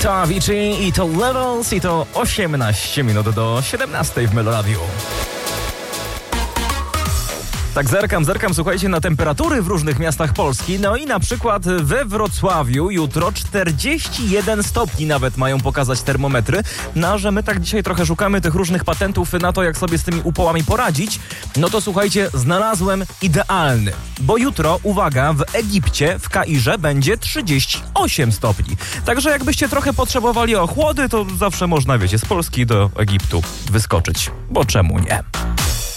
To Avicii i to Levels i to 18 minut do 17 w Meloradiu. Tak zerkam, słuchajcie, na temperatury w różnych miastach Polski. No i na przykład we Wrocławiu jutro 41 stopni nawet mają pokazać termometry. No a że my tak dzisiaj trochę szukamy tych różnych patentów na to, jak sobie z tymi upałami poradzić, no to słuchajcie, znalazłem idealny. Bo jutro, uwaga, w Egipcie, w Kairze będzie 38 stopni. Także jakbyście trochę potrzebowali ochłody, to zawsze można, wiecie, z Polski do Egiptu wyskoczyć. Bo czemu nie?